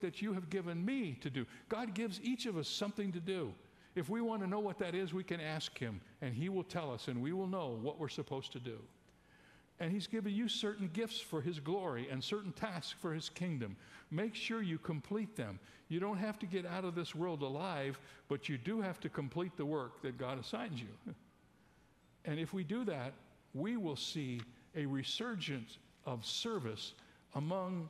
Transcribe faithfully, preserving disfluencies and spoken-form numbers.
that you have given me to do. God gives each of us something to do. If we want to know what that is, we can ask him, and he will tell us, and we will know what we're supposed to do. And he's given you certain gifts for his glory and certain tasks for his kingdom. Make sure you complete them. You don't have to get out of this world alive, but you do have to complete the work that God assigns you. And if we do that, we will see a resurgence of service among